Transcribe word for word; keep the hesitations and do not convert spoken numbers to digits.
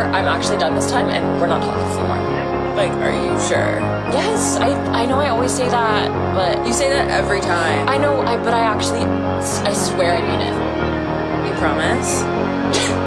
I'm actually done this time and we're not talking anymore. Like, are you sure? Yes, I I know I always say that, but You say that every time. I know, I but I actually, I swear I mean it. You promise?